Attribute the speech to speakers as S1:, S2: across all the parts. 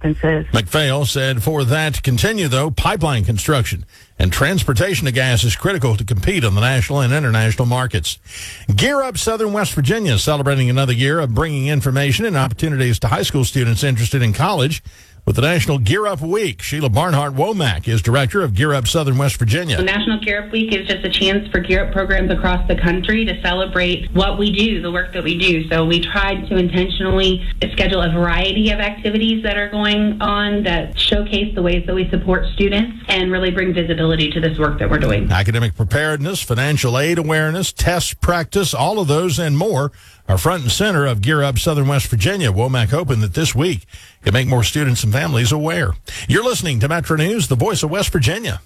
S1: expenses.
S2: McPhail said for that to continue, though, pipeline construction and transportation of gas is critical to compete on the national and international markets. Gear Up Southern West Virginia is celebrating another year of bringing information and opportunities to high school students interested in college with the National Gear Up Week. Sheila Barnhart-Womack is director of Gear Up Southern West Virginia.
S3: The National Gear Up Week is just a chance for Gear Up programs across the country to celebrate what we do, the work that we do. So we tried to intentionally schedule a variety of activities that are going on that showcase the ways that we support students and really bring visibility to this work that we're doing.
S2: Academic preparedness, financial aid awareness, test practice, all of those and more are front and center of Gear Up Southern West Virginia. Womack hoping that this week can make more students and families aware. You're listening to Metro News, the voice of West Virginia.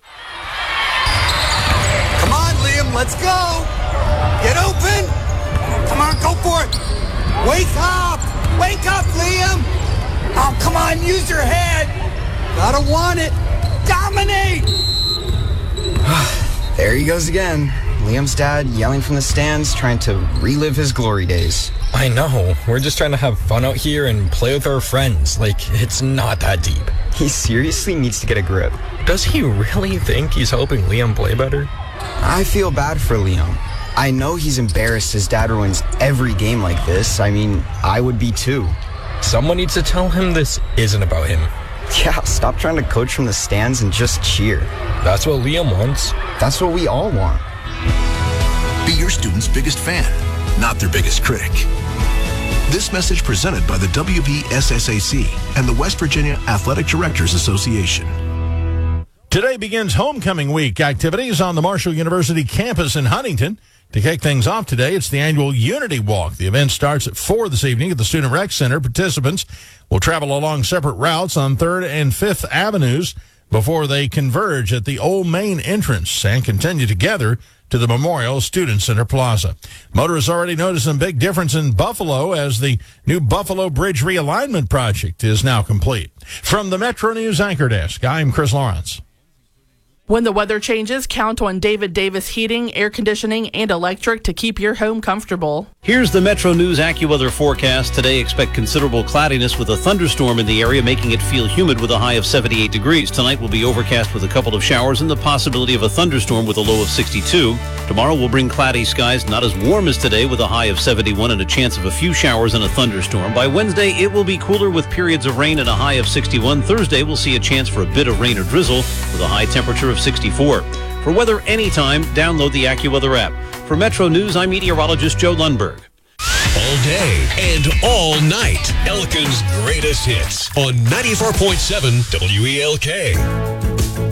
S4: Come on, Liam, let's go. Get open. Come on, go for it. Wake up. Wake up, Liam. Oh, come on, use your head. Gotta want it. Dominate.
S5: There he goes again. Liam's dad yelling from the stands, trying to relive his glory days.
S6: I know. We're just trying to have fun out here and play with our friends. Like, it's not that deep.
S5: He seriously needs to get a grip.
S6: Does he really think he's helping Liam play better?
S5: I feel bad for Liam. I know he's embarrassed his dad ruins every game like this. I mean, I would be too.
S6: Someone needs to tell him this isn't about him.
S5: Yeah, stop trying to coach from the stands and just cheer.
S6: That's what Liam wants.
S5: That's what we all want.
S7: Be your student's biggest fan, not their biggest critic. This message presented by the WVSSAC and the West Virginia Athletic Directors Association.
S2: Today begins homecoming week activities on the Marshall University campus in Huntington. To kick things off today, it's the annual Unity Walk. The event starts at 4 this evening at the Student Rec Center. Participants will travel along separate routes on 3rd and 5th Avenues before they converge at the old main entrance and continue together to the Memorial Student Center Plaza. Motorists already noticed a big difference in Buffalo as the new Buffalo Bridge realignment project is now complete. From the Metro News Anchor Desk, I'm Chris Lawrence.
S8: When the weather changes, count on David Davis Heating, Air Conditioning, and Electric to keep your home comfortable.
S9: Here's the Metro News AccuWeather forecast. Today, expect considerable cloudiness with a thunderstorm in the area, making it feel humid with a high of 78 degrees. Tonight will be overcast with a couple of showers and the possibility of a thunderstorm with a low of 62. Tomorrow will bring cloudy skies, not as warm as today, with a high of 71 and a chance of a few showers and a thunderstorm. By Wednesday, it will be cooler with periods of rain and a high of 61. Thursday, we'll see a chance for a bit of rain or drizzle with a high temperature of 64. For weather anytime, download the AccuWeather app. For Metro News, I'm meteorologist Joe Lundberg.
S10: All day and all night, Elkin's greatest hits on 94.7 WELK.